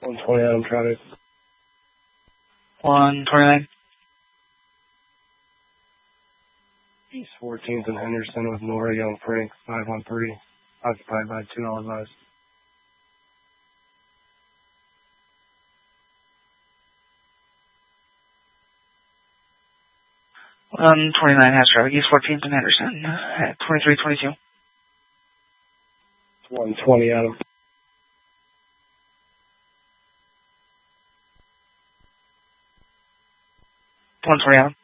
120 Adam traffic. 129. East 14th and Henderson with Nora Young Frank 513. Occupied by 2 Alibis. 129 has traffic. East 14th and Henderson at 2322. 120 Adam. 120 Adam.